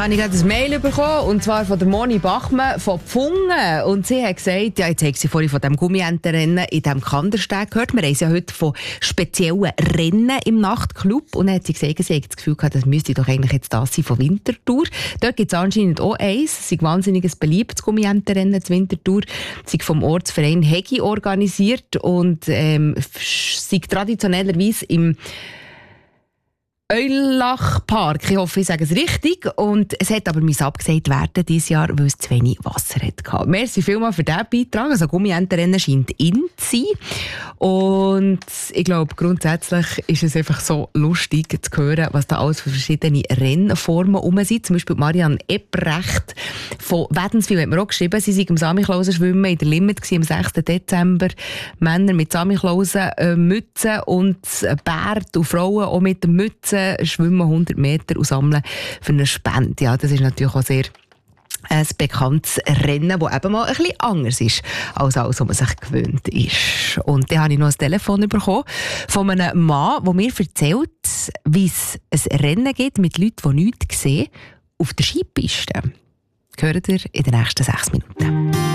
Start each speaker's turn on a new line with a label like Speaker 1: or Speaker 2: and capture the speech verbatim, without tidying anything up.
Speaker 1: habe ich gerade ein Mail bekommen, und zwar von der Moni Bachmann von Pfungen. Und sie hat gesagt, ja, jetzt hat sie vorhin von dem Gummientenrennen in diesem Kandersteg gehört. Wir haben ja heute von speziellen Rennen im Nachtclub. Und dann hat sie gesagt, sie hat das Gefühl gehabt, das müsste doch eigentlich jetzt das sein von Winterthur. Dort gibt es anscheinend auch eins. Es ist ein wahnsinnig beliebtes Gummientenrennen zu Winterthur. Es ist vom Ortsverein Hegi organisiert und ähm, es ist traditionellerweise im Eulach-Park. Ich hoffe, ich sage es richtig. Und es hat aber abgesagt werden dieses Jahr, weil es zu wenig Wasser hatte. Merci vielmals für diesen Beitrag. Also Gummientenrennen scheint in zu sein. Und ich glaube, grundsätzlich ist es einfach so lustig zu hören, was da alles für verschiedene Rennformen rum sind. Zum Beispiel Marianne Ebrecht von Wädenswil hat mir auch geschrieben, sie sei am Samichlausen schwimmen in der Limit am sechsten Dezember. Männer mit Samichlausen, äh, Mützen und Bärte und Frauen auch mit den Mützen schwimmen hundert Meter und sammeln für eine Spende. Ja, das ist natürlich auch sehr ein bekanntes Rennen, das eben mal ein bisschen anders ist, als alles, was man sich gewöhnt ist. Und dann habe ich noch ein Telefon bekommen von einem Mann, der mir erzählt, wie es ein Rennen gibt mit Leuten, die nichts sehen, auf der Skipiste. Hört ihr in den nächsten sechs Minuten.